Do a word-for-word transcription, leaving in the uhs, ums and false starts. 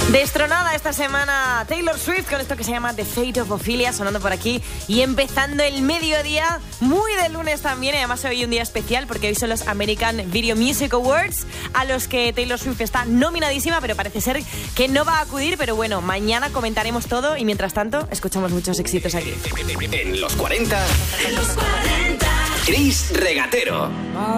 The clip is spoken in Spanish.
Destronada esta semana Taylor Swift con esto que se llama The Fate of Ophelia, sonando por aquí y empezando el mediodía muy de lunes también. Y además hoy un día especial porque hoy son los American Video Music Awards, a los que Taylor Swift está nominadísima, pero parece ser que no va a acudir. Pero bueno, mañana comentaremos todo y mientras tanto escuchamos muchos éxitos aquí. En los cuarenta, en los cuarenta, Chris Regatero.